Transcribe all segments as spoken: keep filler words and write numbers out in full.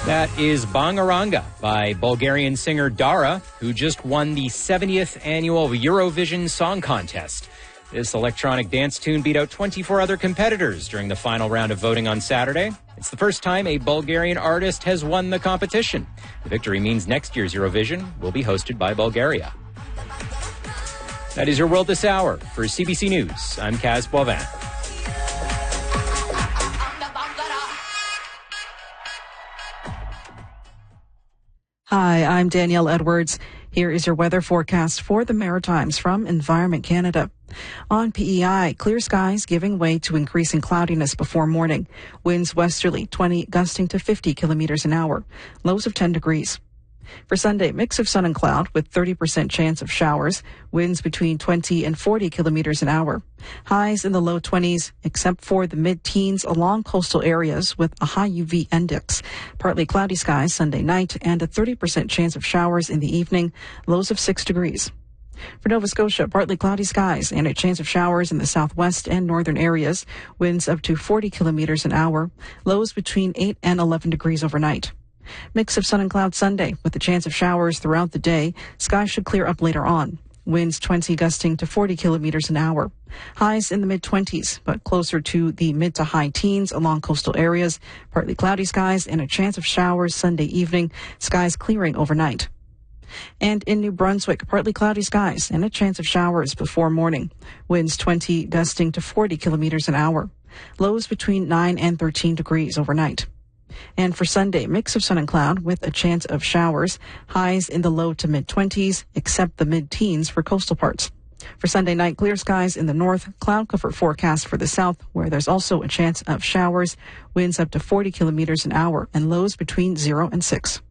That is Bangaranga by Bulgarian singer Dara, who just won the seventieth annual Eurovision Song Contest. This electronic dance tune beat out twenty-four other competitors during the final round of voting on Saturday. It's the first time a Bulgarian artist has won the competition. The victory means next year's Eurovision will be hosted by Bulgaria. That is your world this hour. For C B C News, I'm Kaz Boivin. Hi, I'm Danielle Edwards. Here is your weather forecast for the Maritimes from Environment Canada. On P E I, clear skies giving way to increasing cloudiness before morning. Winds westerly, twenty gusting to fifty kilometers an hour. Lows of ten degrees. For Sunday, mix of sun and cloud with thirty percent chance of showers. Winds between twenty and forty kilometers an hour. Highs in the low twenties, except for the mid-teens along coastal areas with a high U V index. Partly cloudy skies Sunday night and a thirty percent chance of showers in the evening. Lows of six degrees. For Nova Scotia, partly cloudy skies and a chance of showers in the southwest and northern areas. Winds up to forty kilometers an hour. Lows between eight and eleven degrees overnight. Mix of sun and cloud Sunday with a chance of showers throughout the day. Skies should clear up later on. Winds twenty gusting to forty kilometers an hour. Highs in the mid-twenties, but closer to the mid to high teens along coastal areas. Partly cloudy skies and a chance of showers Sunday evening. Skies clearing overnight. And in New Brunswick, partly cloudy skies and a chance of showers before morning. Winds twenty gusting to forty kilometers an hour. Lows between nine and thirteen degrees overnight. And for Sunday, mix of sun and cloud with a chance of showers. Highs in the low to mid-twenties, except the mid-teens for coastal parts. For Sunday night, clear skies in the north, cloud cover forecast for the south, where there's also a chance of showers. Winds up to forty kilometers an hour and lows between zero and six.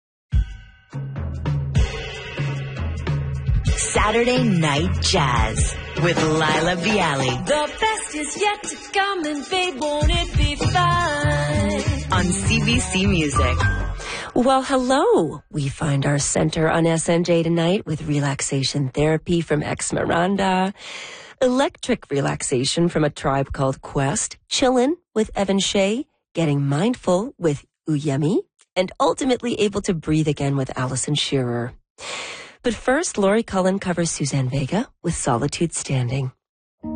Saturday Night Jazz with Lila Bialy. The best is yet to come, and babe, won't it be fine? On C B C Music. Well, hello. We find our center on S N J tonight with relaxation therapy from Ex Miranda, electric relaxation from a tribe called Quest, chillin' with Evan Shea, getting mindful with Uyemi, and ultimately able to breathe again with Alison Shearer. But first, Laurie Cullen covers Suzanne Vega with Solitude Standing.